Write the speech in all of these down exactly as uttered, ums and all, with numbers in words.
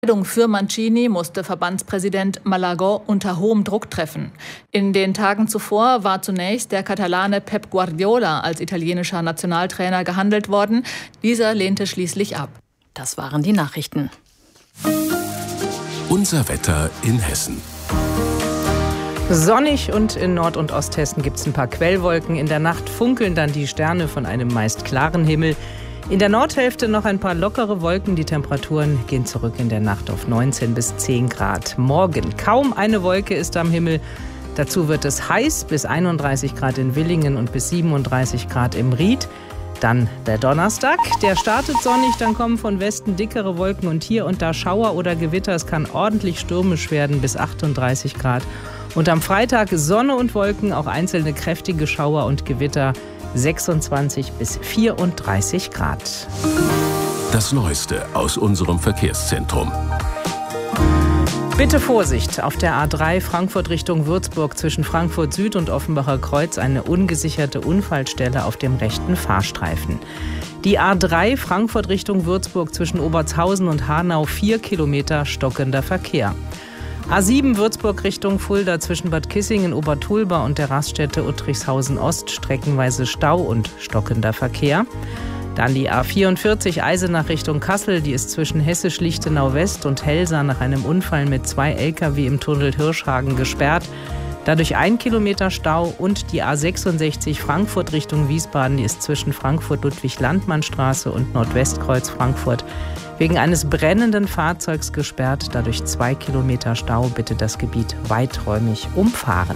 Die Entscheidung für Mancini musste Verbandspräsident Malagó unter hohem Druck treffen. In den Tagen zuvor war zunächst der Katalane Pep Guardiola als italienischer Nationaltrainer gehandelt worden. Dieser lehnte schließlich ab. Das waren die Nachrichten. Unser Wetter in Hessen. Sonnig und in Nord- und Osthessen gibt es ein paar Quellwolken. In der Nacht funkeln dann die Sterne von einem meist klaren Himmel. In der Nordhälfte noch ein paar lockere Wolken. Die Temperaturen gehen zurück in der Nacht auf neunzehn bis zehn Grad. Morgen kaum eine Wolke ist am Himmel. Dazu wird es heiß, bis einunddreißig Grad in Villingen und bis siebenunddreißig Grad im Ried. Dann der Donnerstag, der startet sonnig, dann kommen von Westen dickere Wolken und hier und da Schauer oder Gewitter. Es kann ordentlich stürmisch werden, bis achtunddreißig Grad. Und am Freitag Sonne und Wolken, auch einzelne kräftige Schauer und Gewitter, sechsundzwanzig bis vierunddreißig Grad. Das Neueste aus unserem Verkehrszentrum. Bitte Vorsicht, auf der A drei Frankfurt Richtung Würzburg zwischen Frankfurt Süd und Offenbacher Kreuz eine ungesicherte Unfallstelle auf dem rechten Fahrstreifen. Die A drei Frankfurt Richtung Würzburg zwischen Obertshausen und Hanau vier Kilometer stockender Verkehr. A sieben Würzburg Richtung Fulda zwischen Bad Kissingen, Obertulba und der Raststätte Uttrichshausen Ost streckenweise Stau und stockender Verkehr. Dann die A vierundvierzig Eisenach Richtung Kassel, die ist zwischen Hessisch-Lichtenau West und Helsa nach einem Unfall mit zwei L K W im Tunnel Hirschhagen gesperrt. Dadurch ein Kilometer Stau. Und die A sechsundsechzig Frankfurt Richtung Wiesbaden, die ist zwischen Frankfurt-Ludwig-Landmann-Straße und Nordwestkreuz Frankfurt wegen eines brennenden Fahrzeugs gesperrt. Dadurch zwei Kilometer Stau. Bitte das Gebiet weiträumig umfahren.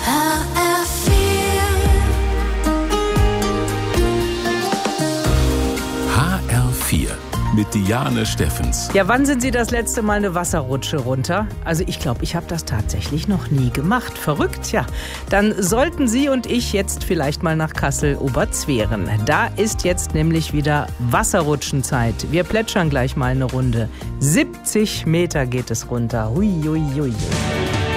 H R vier mit Diane Steffens. Ja, wann sind Sie das letzte Mal eine Wasserrutsche runter? Also ich glaube, ich habe das tatsächlich noch nie gemacht. Verrückt, ja. Dann sollten Sie und ich jetzt vielleicht mal nach Kassel-Oberzwehren. Da ist jetzt nämlich wieder Wasserrutschenzeit. Wir plätschern gleich mal eine Runde. siebzig Meter geht es runter. Hui, hui, hui.